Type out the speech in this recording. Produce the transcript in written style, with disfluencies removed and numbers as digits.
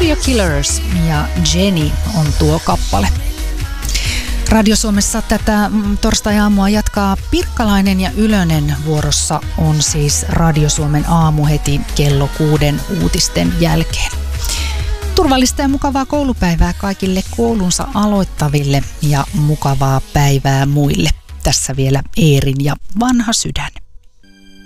Serial Killers ja Jenny on tuo kappale. Radio Suomessa tätä torstai-aamua jatkaa Pirkkalainen ja Ylönen. Vuorossa on siis Radio Suomen aamu heti kello 6 uutisten jälkeen. Turvallista ja mukavaa koulupäivää kaikille koulunsa aloittaville ja mukavaa päivää muille. Tässä vielä Eerin ja Vanha sydän.